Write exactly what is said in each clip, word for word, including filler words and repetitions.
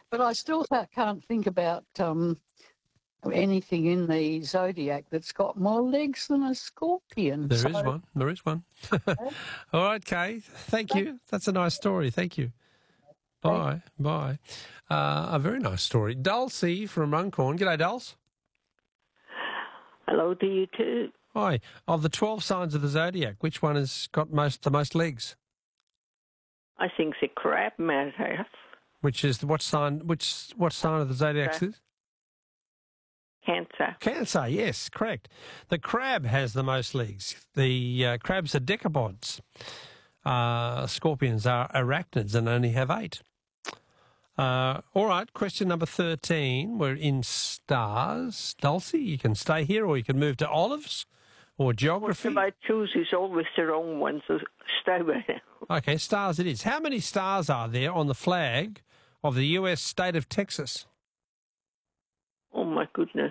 But I still ca- can't think about um, anything in the zodiac that's got more legs than a scorpion. There so, is one. There is one. All right, Kay. Thank you. That's a nice story. Thank you. Bye. Bye. Uh, a very nice story. Dulcie from Runcorn. G'day, Dulce. Hello to you too. Hi. Of the twelve signs of the zodiac, which one has got most the most legs? I think the crab might have. Which is what sign? Which what sign of the zodiac is this? Cancer. Cancer. Yes, correct. The crab has the most legs. The uh, crabs are decapods. Uh, scorpions are arachnids and only have eight. Uh, all right. Question number thirteen. We're in stars. Dulcie, you can stay here, or you can move to olives, or geography. What I choose is always the wrong one, so stay with it. Okay, stars it is. How many stars are there on the flag of the U S state of Texas? Oh, my goodness.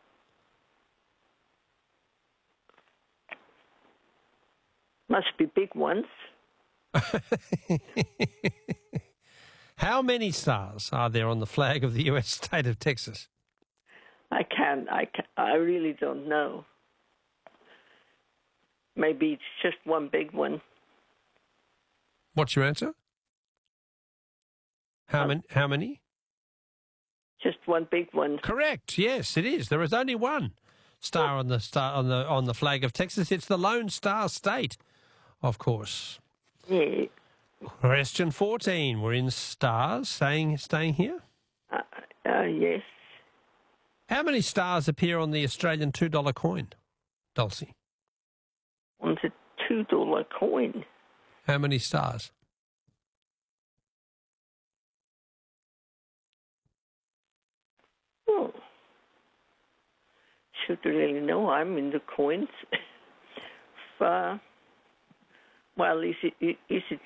Must be big ones. How many stars are there on the flag of the U S state of Texas? I can't, I can't, I really don't know. Maybe it's just one big one. What's your answer? How Um, many? How many? Just one big one. Correct. Yes, it is. There is only one star on the star on the on the flag of Texas. It's the Lone Star State, of course. Yeah. Question fourteen. We're in stars. Staying staying here. Uh, uh, yes. How many stars appear on the Australian two dollar coin, Dulcie? On the two dollar coin. How many stars? Oh. Should really know. I'm in the coins. uh, well, is it is it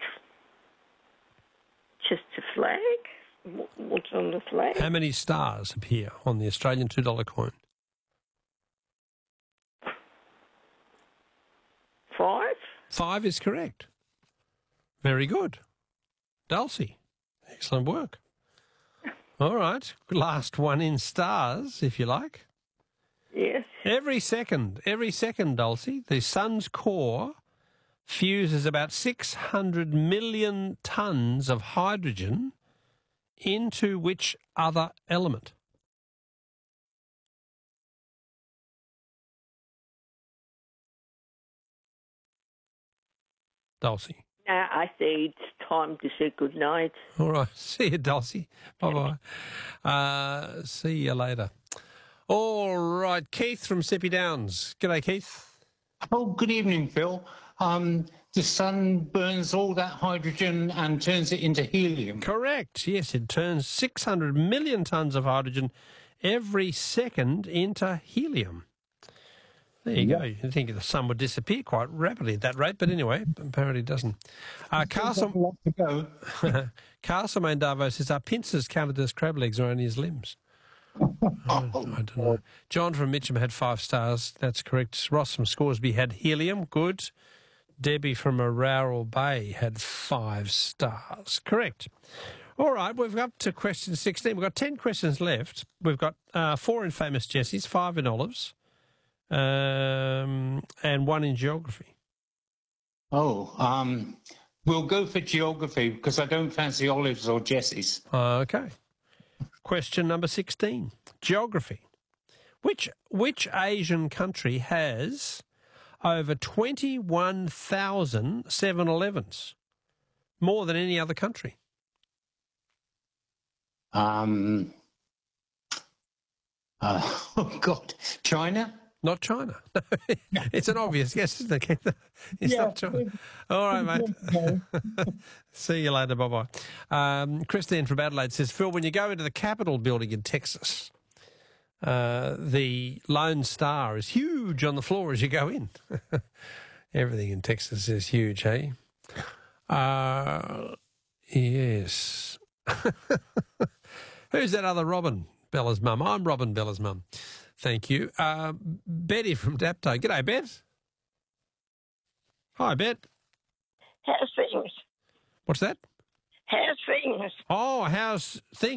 just a flag? What's on the flag? How many stars appear on the Australian two dollar coin? Five? Five is correct. Very good. Dulcie, excellent work. All right, last one in stars, if you like. Yes. Every second, every second, Dulcie, the sun's core fuses about six hundred million tonnes of hydrogen into which other element? Dulcie. Now I say it's time to say good night. All right. See you, Dulcie. Bye-bye. Uh, see you later. All right. Keith from Sippy Downs. G'day, Keith. Oh, good evening, Phil. Um, the sun burns all that hydrogen and turns it into helium. Correct. Yes, it turns six hundred million tonnes of hydrogen every second into helium. There you go. You'd think the sun would disappear quite rapidly at that rate, but anyway, apparently it doesn't. Uh, Castle, to go. Castle Mandavo says, are pincers counted as crab legs or only as limbs? I, I don't know. John from Mitcham had five stars. That's correct. Ross from Scoresby had helium. Good. Debbie from Araral Bay had five stars. Correct. All right, we've got to question sixteen. We've got ten questions left. We've got uh, four in Famous Jessies, five in Olives, um, and one in Geography. Oh, um, we'll go for geography because I don't fancy olives or Jessies. Uh, okay. Question number sixteen. Geography. Which which Asian country has over twenty-one thousand seven elevens? More than any other country. Um, uh, oh, God, China? Not China. It's an obvious yes, isn't it? It's Yeah. not China. All right, mate. See you later. Bye-bye. Um, Christine from Adelaide says, Phil, when you go into the Capitol building in Texas, uh, the Lone Star is huge on the floor as you go in. Everything in Texas is huge, hey? Uh, yes. Who's that other Robin? Bella's mum. I'm Robin, Bella's mum. Thank you. Uh, Betty from Dapto. G'day, Bet. Hi, Bet. How's things? What's that? How's things? Oh, how's things?